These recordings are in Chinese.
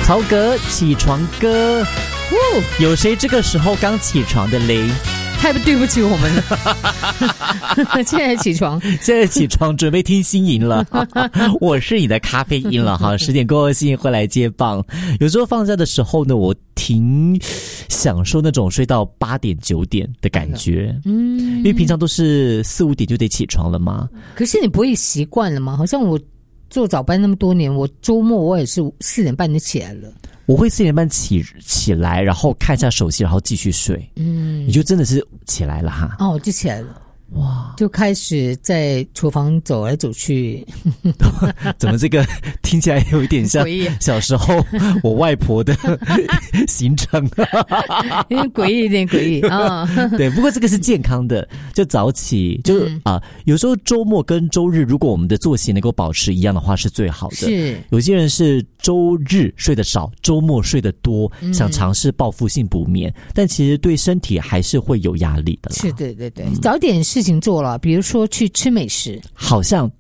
曹格起床歌，有谁这个时候刚起床的嘞？ 太对不起我们了。现在起床准备听新营了。我是你的咖啡因了哈，10点过后新营会来接棒。有时候放假的时候呢，我挺享受那种睡到8点9点的感觉。因为平常都是4、5点就得起床了嘛。 可是你不会习惯了吗？好像我做早班那么多年，我周末我也是4点半就起来了。 我会4点半起来，然后看一下手机，然后继续睡。你就真的是起来了哈？ 哦，就起来了。哇，就开始在厨房走来走去。 怎么这个听起来有一点像小时候我外婆的行程？ 有点诡异啊。 对，不过这个是健康的，就早起，有时候周末跟周日，如果我们的作息能够保持一样的话，是最好的。是，有些人是周日睡得少，周末睡得多，想尝试报复性补眠，但其实对身体还是会有压力的啦。 是，对，早点事情做了，比如说去吃美食， 好像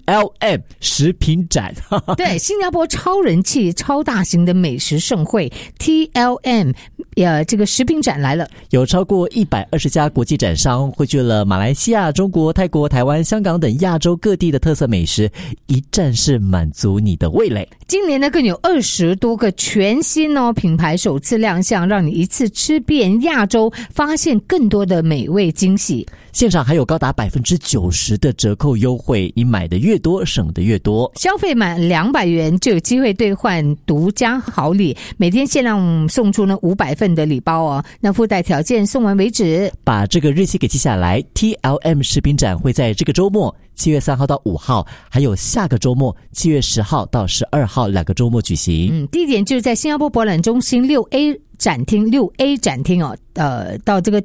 TLM 食品展。 对，新加坡超人气超大型的美食盛会 TLM 这个食品展来了， 有超过120家国际展商汇聚了马来西亚、中国、泰国、台湾、香港等亚洲各地的特色美食，一站式满足你的味蕾。 今年呢，更有20多个全新品牌首次亮相，让你一次吃遍亚洲，发现更多的美味惊喜。 现场还有高达90%的折扣优惠，你买的越多省的越多。 消费满200元就有机会兑换独家好礼，每天限量送出呢500份的礼包哦，那附带条件送完为止。 把这个日期给记下来， TLM 食品展会在这个周末7月3号到5号，还有下个周末7月10号到12号2个周末举行。 地点就是在新加坡博览中心6A 展厅哦，到这个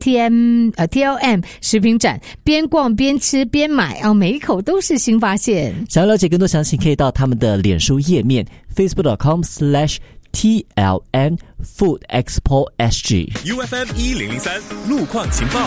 TLM 食品展，边逛边吃边买啊，每一口都是新发现。 想要了解更多详情，可以到他们的脸书页面 facebook.com/TLM Food Expo SG。 UFM 1003路况情报。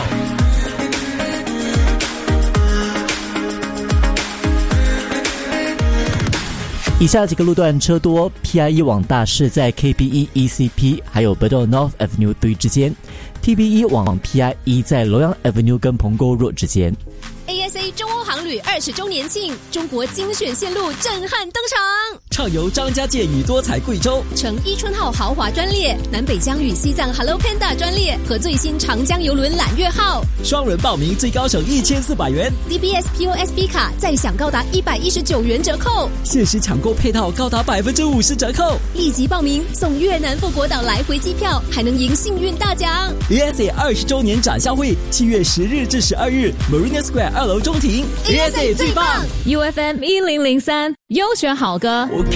以下几个路段车多， PIE 往大市在 KPE ECP 还有 Bedok North Avenue 3之间， TBE 往 PIE 在罗阳 Avenue 跟蓬沟 Road 之间。 ASA 中欧航旅20周年庆，中国精选线路震撼登场， 畅游张家界与多彩贵州， 乘伊春号豪华专列，南北疆与西藏 Hello Panda 专列和最新长江邮轮揽月号， 双人报名最高省1400元， DBS POSB 卡再享高达119元折扣， 限时抢购配套高达50%折扣， 立即报名送越南富国岛来回机票，还能赢幸运大奖。 ASA 20周年展销会7月10日至12日 Marina Square 2楼中庭， ASA 最棒。 UFM 1003优选好歌。